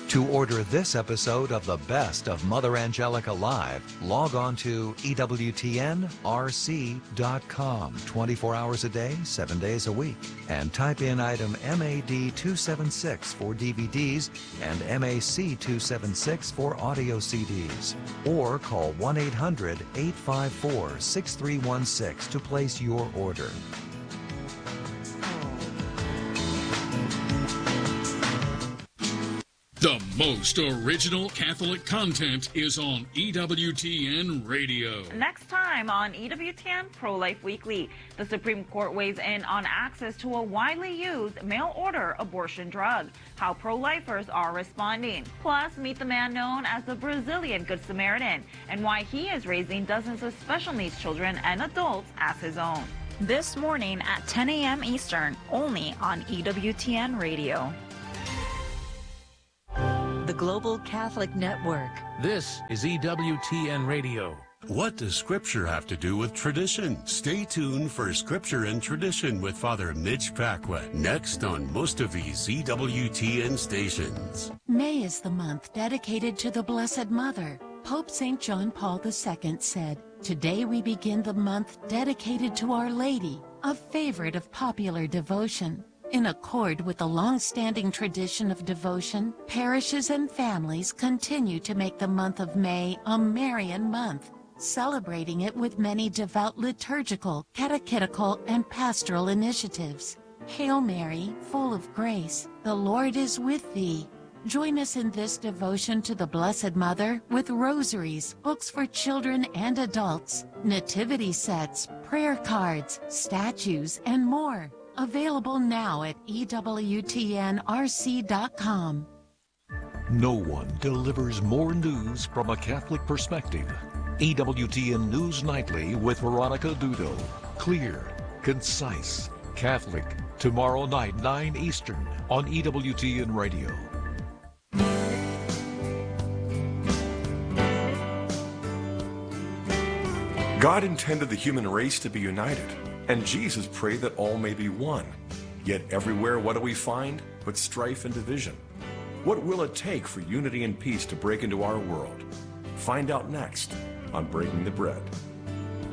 To order this episode of the Best of Mother Angelica Live, log on to EWTNRC.com 24 hours a day, 7 days a week, and type in item MAD276 for DVDs and MAC276 for audio CDs. Or call 1-800-854-6316 to place your order. The most original Catholic content is on EWTN Radio. Next time on EWTN Pro-Life Weekly, the Supreme Court weighs in on access to a widely used mail-order abortion drug, how pro-lifers are responding. Plus, meet the man known as the Brazilian Good Samaritan and why he is raising dozens of special needs children and adults as his own. This morning at 10 a.m. Eastern, only on EWTN Radio. The Global Catholic Network. This is EWTN Radio. What does Scripture have to do with tradition? Stay tuned for Scripture and Tradition with Father Mitch Pacwa, next on most of these EWTN stations. May is the month dedicated to the Blessed Mother. Pope St. John Paul II said, "Today we begin the month dedicated to Our Lady, a favorite of popular devotion." In accord with the long-standing tradition of devotion, parishes and families continue to make the month of May a Marian month, celebrating it with many devout liturgical, catechetical, and pastoral initiatives. Hail Mary, full of grace, the Lord is with thee. Join us in this devotion to the Blessed Mother with rosaries, books for children and adults, nativity sets, prayer cards, statues, and more. Available now at EWTNRC.com. No one delivers more news from a Catholic perspective. EWTN News Nightly with Veronica Dudo. Clear, concise, Catholic. Tomorrow night, 9 Eastern on EWTN Radio. God intended the human race to be united. And Jesus prayed that all may be one. Yet everywhere, what do we find but strife and division? What will it take for unity and peace to break into our world? Find out next on Breaking the Bread.